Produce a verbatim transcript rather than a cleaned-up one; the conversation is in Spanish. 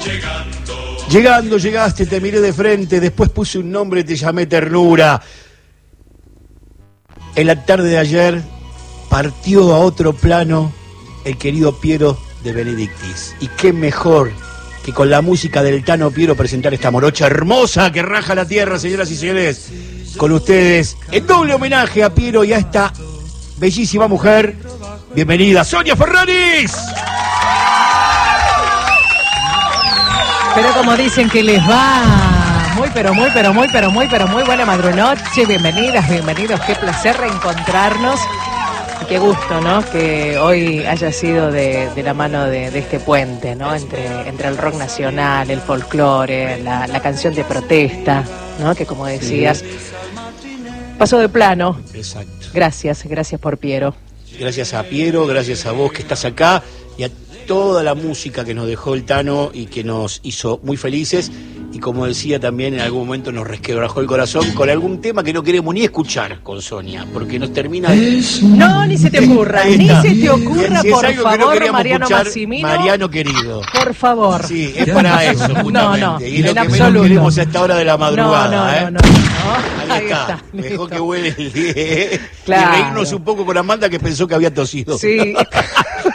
Llegando, llegaste, te miré de frente, después puse un nombre, te llamé ternura. En la tarde de ayer partió a otro plano el querido Piero de Benedictis. Y qué mejor que con la música del Tano Piero presentar esta morocha hermosa que raja la tierra, señoras y señores. Con ustedes, el doble homenaje a Piero y a esta bellísima mujer. Bienvenida, Sonia Ferraris. Pero como dicen que les va, muy pero muy pero muy pero muy pero muy buena madrunoche, bienvenidas, bienvenidos, qué placer reencontrarnos y qué gusto, ¿no? Que hoy haya sido de, de la mano de, de este puente, ¿no? Entre, entre el rock nacional, el folclore, la, la canción de protesta, ¿no? Que como decías, pasó de plano. Exacto. Gracias, gracias por Piero. Gracias a Piero, gracias a vos que estás acá y a toda la música que nos dejó el Tano y que nos hizo muy felices y como decía también en algún momento nos resquebrajó el corazón con algún tema que no queremos ni escuchar con Sonia porque nos termina de... No, ni se te ocurra, ni se te ocurra, si por favor, no Mariano Massimino. Mariano querido. Por favor. Sí, es para eso justamente. No, no, y lo en que absoluto. menos queremos a esta hora de la madrugada. No, no, ¿eh? no, no, no. Ahí, Ahí está, está. Mejor que huele el día. Claro. Y reírnos un poco con Amanda que pensó que había tosido. Sí.